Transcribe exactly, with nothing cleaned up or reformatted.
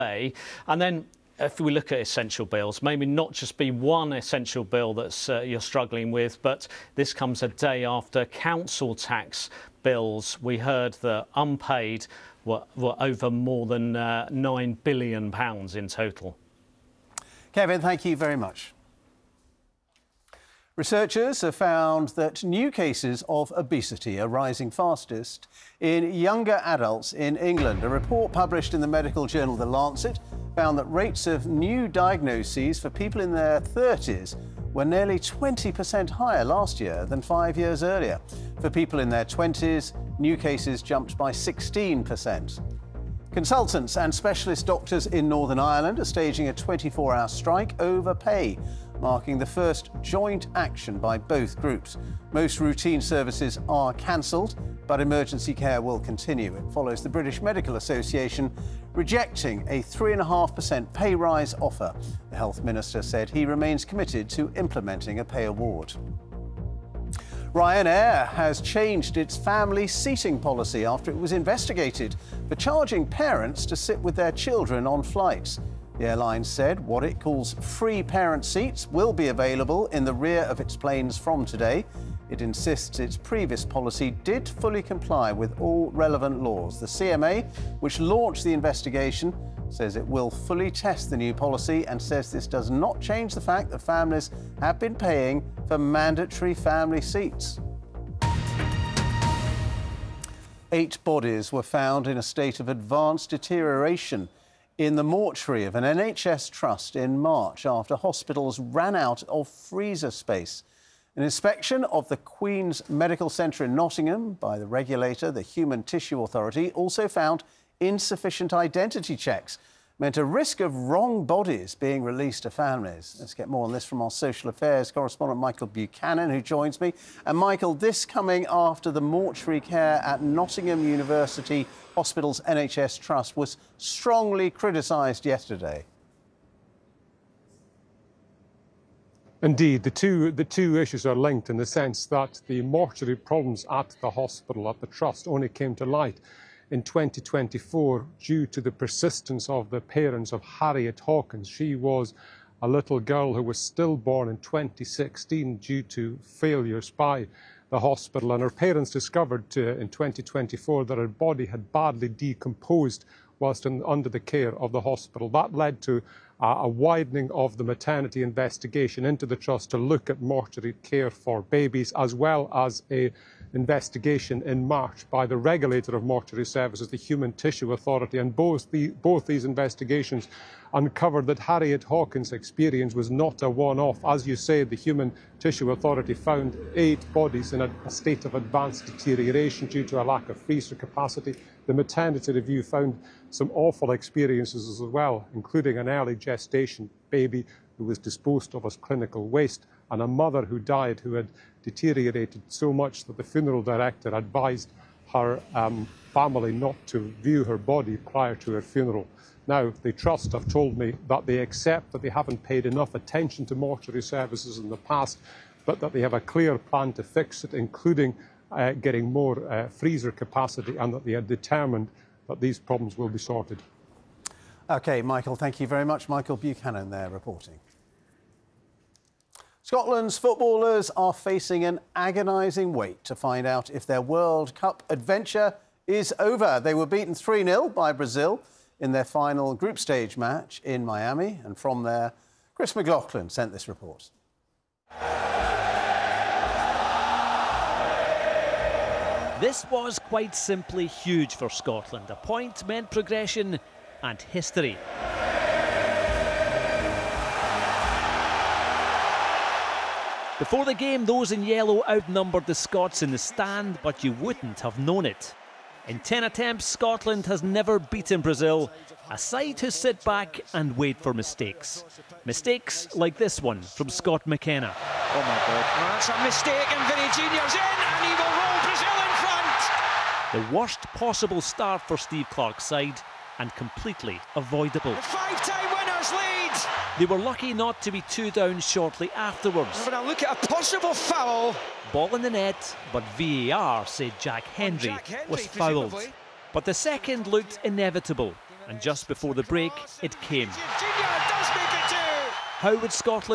And then if we look at essential bills, maybe not just be one essential bill that's uh, you're struggling with, but this comes a day after council tax bills. We heard that unpaid were, were over more than uh, nine billion pounds in total. Kevin, thank you very much. Researchers have found that new cases of obesity are rising fastest in younger adults in England. A report published in the medical journal The Lancet found that rates of new diagnoses for people in their thirties were nearly twenty percent higher last year than five years earlier. For people in their twenties, new cases jumped by sixteen percent. Consultants and specialist doctors in Northern Ireland are staging a twenty-four hour strike over pay, marking the first joint action by both groups. Most routine services are cancelled, but emergency care will continue. It follows the British Medical Association rejecting a three point five percent pay rise offer. The Health Minister said he remains committed to implementing a pay award. Ryanair has changed its family seating policy after it was investigated for charging parents to sit with their children on flights. The airline said what it calls free parent seats will be available in the rear of its planes from today. It insists its previous policy did fully comply with all relevant laws. The C M A, which launched the investigation, says it will fully test the new policy and says this does not change the fact that families have been paying for mandatory family seats. Eight bodies were found in a state of advanced deterioration in the mortuary of an N H S trust in March after hospitals ran out of freezer space. An inspection of the Queen's Medical Centre in Nottingham by the regulator, the Human Tissue Authority, also found insufficient identity checks, meant a risk of wrong bodies being released to families. Let's get more on this from our social affairs correspondent Michael Buchanan, who joins me. And Michael, this coming after the mortuary care at Nottingham University Hospital's N H S Trust was strongly criticised yesterday. Indeed, the two, the two issues are linked in the sense that the mortuary problems at the hospital, at the trust, only came to light in twenty twenty-four due to the persistence of the parents of Harriet Hawkins. She was a little girl who was stillborn in twenty sixteen due to failures by the hospital, and her parents discovered uh, in twenty twenty-four that her body had badly decomposed whilst in, under the care of the hospital. That led to uh, a widening of the maternity investigation into the trust to look at mortuary care for babies, as well as a investigation in March by the regulator of mortuary services, the Human Tissue Authority, and both, the, both these investigations uncovered that Harriet Hawkins' experience was not a one-off. As you say, the Human Tissue Authority found eight bodies in a, a state of advanced deterioration due to a lack of freezer capacity. The maternity review found some awful experiences as well, including an early gestation baby who was disposed of as clinical waste, and a mother who died who had deteriorated so much that the funeral director advised her um, family not to view her body prior to her funeral. Now, the Trust have told me that they accept that they haven't paid enough attention to mortuary services in the past, but that they have a clear plan to fix it, including uh, getting more uh, freezer capacity, and that they are determined that these problems will be sorted. OK, Michael, thank you very much. Michael Buchanan there reporting. Scotland's footballers are facing an agonising wait to find out if their World Cup adventure is over. They were beaten three nil by Brazil in their final group stage match in Miami. And from there, Chris McLaughlin sent this report. This was quite simply huge for Scotland. A point meant progression and history. Before the game, those in yellow outnumbered the Scots in the stand, but you wouldn't have known it. In ten attempts, Scotland has never beaten Brazil, a side who sit back and wait for mistakes. Mistakes like this one from Scott McKenna. Oh my God, that's a mistake, and Vinnie Junior's in, and he will roll Brazil in front. The worst possible start for Steve Clarke's side, and completely avoidable. The five-time winners lead. They were lucky not to be two down shortly afterwards. When I look at a possible foul. Ball in the net, but V A R said Jack Henry, Jack Henry was fouled. presumably. But the second looked inevitable, And just before the break, it came. Junior does make it two! How would Scotland